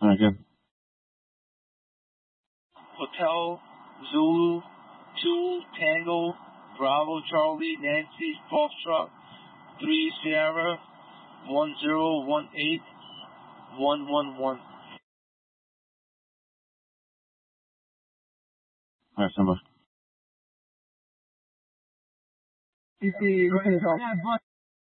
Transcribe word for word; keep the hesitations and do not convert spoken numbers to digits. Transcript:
Alright, good. Hotel Zulu two Tango Bravo Charlie Nancy Foxtrot three Sierra one zero one eight one one one. Alright, Simba. C C, go ahead and talk.